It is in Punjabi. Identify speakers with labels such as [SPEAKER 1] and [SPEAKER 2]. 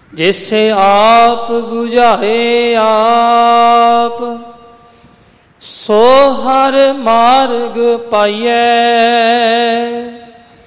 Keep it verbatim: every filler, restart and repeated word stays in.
[SPEAKER 1] ਜਿਸੇ ਆਪ ਬੁਝਾਏ ਆਪ, ਸੋ ਹਰ ਮਾਰਗ ਪਾਈਐ।